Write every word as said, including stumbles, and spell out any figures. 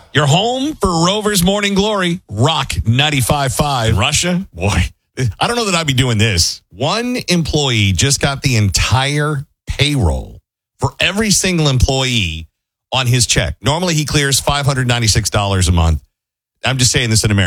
You're home for Rover's Morning Glory, Rock ninety-five point five. Russia? Boy, I don't know that I'd be doing this. One employee just got the entire payroll for every single employee on his check. Normally, he clears five hundred ninety-six dollars a month. I'm just saying this in America.